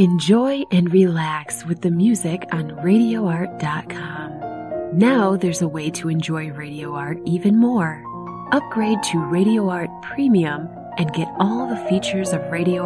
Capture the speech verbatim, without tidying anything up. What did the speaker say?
Enjoy and relax with the music on radio art dot com. Now there's a way to enjoy Radio Art even more. Upgrade to Radio Art Premium and get all the features of Radio